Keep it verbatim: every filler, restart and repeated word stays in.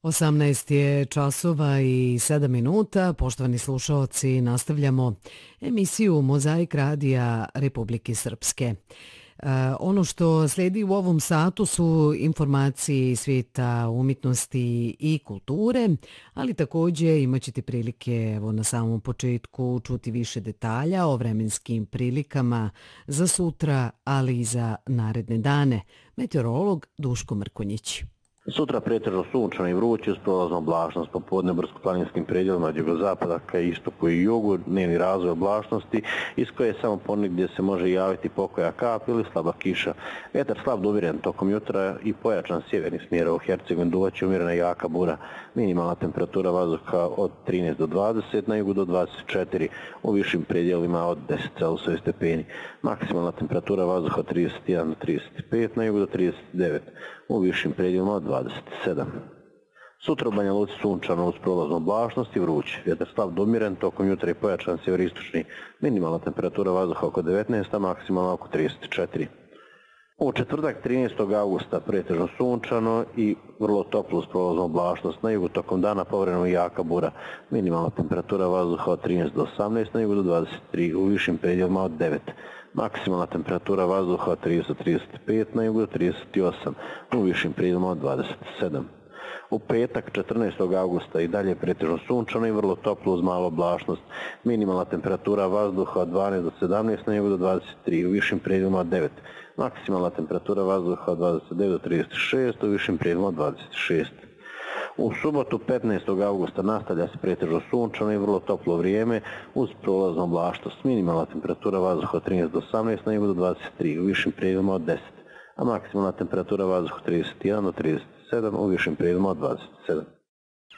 osamnaest je časova i sedam minuta. Poštovani slušaoci, nastavljamo emisiju Mozaik radija Republike Srpske. Uh, ono što slijedi u ovom satu su informacije iz svijeta umjetnosti i kulture, ali također imat ćete prilike evo, na samom početku čuti više detalja o vremenskim prilikama za sutra, ali i za naredne dane. Meteorolog Duško Mrkonjić. Sutra pretežno sunčano i vruće uz prolaznu oblačnost popodne brdsko-planinskim predjelima od jugozapada ka istoku i jugu, dnevni razvoj oblačnosti iz koje samo ponegdje se može javiti pokoja kap ili slaba kiša. Vjetar slab do umjeren tokom jutra i pojačan sjeverni smjer u Hercegovini duvaće umjerena jaka bura. Minimalna temperatura vazduha od trinaest do dvadeset, na jugu do dvadeset četiri, u višim predjelima od deset Celzijusovih stepeni. Maksimalna temperatura vazduha od trideset jedan do trideset pet, na jugu do trideset devet, u višim predjelima od dvadeset sedam. Sutra u Banja Luci sunčano uz prolaznu oblačnost i vruće. Vjetar slab do umjeren, tokom jutra i pojačan sjeveristočni. Minimalna temperatura vazduha oko devetnaest, a maksimalna oko trideset četiri. U četvrtak trinaestog augusta pretežno sunčano i vrlo toplo uz prolaznu oblačnost. Na jugu tokom dana povremeno jaka bura. Minimalna temperatura vazduha od trinaest do osamnaest, na jugu do dvadeset tri, u višim predjelima od devet. Maksimalna temperatura vazduha od trideset do trideset pet, na jugu do trideset osam, u višim predjelima od dvadeset sedam. U petak četrnaestog augusta i dalje pretežno sunčano i vrlo toplo uz malu oblačnost. Minimalna temperatura vazduha od dvanaest do sedamnaest, na jugu do dvadeset tri, u višim predjelima od devet. Maksimalna temperatura vazduha od dvadeset devet do trideset šest, u višim predjelima od dvadeset šest. U subotu petnaestog augusta nastavlja se pretežno sunčano i vrlo toplo vrijeme uz prolaznu oblačnost. Minimalna temperatura vazduha od trinaest do osamnaest, na jugu do dvadeset tri, u višim predjelima od deset, a maksimalna temperatura vazduha od trideset jedan do trideset sedam, u višim predjelima od dvadeset sedam.